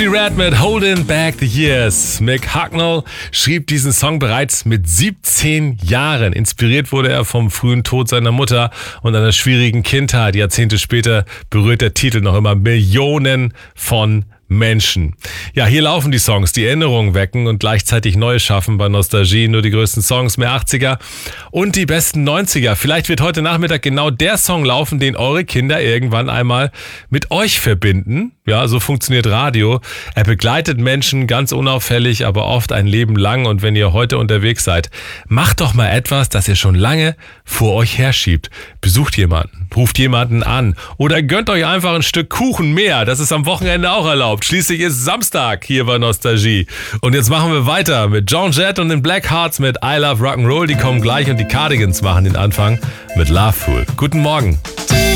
Red mit Holding Back the Years. Mick Hucknall schrieb diesen Song bereits mit 17 Jahren. Inspiriert wurde er vom frühen Tod seiner Mutter und einer schwierigen Kindheit. Jahrzehnte später berührt der Titel noch immer Millionen von Menschen. Ja, hier laufen die Songs, die Erinnerungen wecken und gleichzeitig Neues schaffen bei Nostalgie. Nur die größten Songs, mehr 80er und die besten 90er. Vielleicht wird heute Nachmittag genau der Song laufen, den eure Kinder irgendwann einmal mit euch verbinden. Ja, so funktioniert Radio. Er begleitet Menschen ganz unauffällig, aber oft ein Leben lang. Und wenn ihr heute unterwegs seid, macht doch mal etwas, das ihr schon lange vor euch herschiebt. Besucht jemanden, ruft jemanden an oder gönnt euch einfach ein Stück Kuchen mehr. Das ist am Wochenende auch erlaubt. Schließlich ist Samstag hier bei Nostalgie. Und jetzt machen wir weiter mit Joan Jett und den Black Hearts mit I Love Rock'n'Roll. Die kommen gleich und die Cardigans machen den Anfang mit Love Fool. Guten Morgen.